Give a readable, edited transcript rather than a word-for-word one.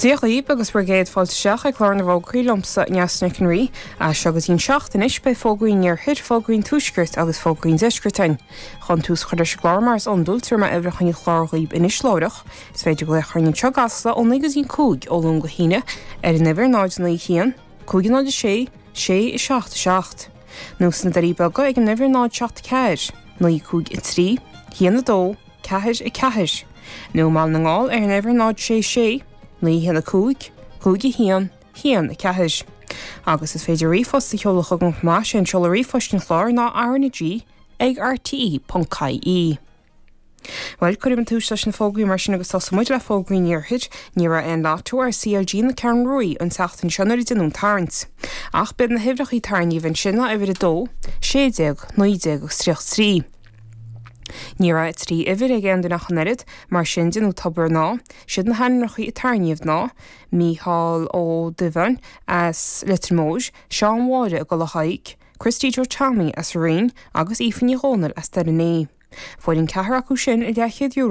Díochaí agus brigéad fáilte seach ag chlár na bhógraí lomsa neasna rí a segatín seachtain is be fógraín ar thir fógraín túisgurt agus fógraín deisgurtain. Chun tús chuidir se glár mars andul tuair mar ebrachan chláirghaíb inis láireach, is féidir go le chuirn teo gasla ó nagus ín cúg ó lún go híine ar an nibhar náid na chéan, cúgin náid sé i seacht. Nús na darí bega ag an nibhar náid seacht ceir, naí cúg i trí, hían na dó, ceithir i ceithir. Nó má na ngáil ar an nibhar náid sé, Ní híanana cúig i hían i ceithir. Agus is féidir rífos sa cheolalacha go más sin seola rífos na chlár ná RNG ag RTE.caí. Weil chuir an túis leis na fógraí mar sin agus tá muid le fógraí níorthaid ní ra an látú ar CLG na ceann roí an seachtain seanirí denún tarint. Ach bid na hibhreachaí tarníomh sinna a bhir a dó, 60, 90 agus 3. Ní ra trí ihir ag an nach nerid mar sin denú tabar ná, siad na hanrachaí i tarníomh ná, Mícheál ó Duvan as Littermóis, Seán Mháire a go le haig, Christy George as Rain agus Aoifeanna Rónal as Derené. Fóilín cethar acu sin i €10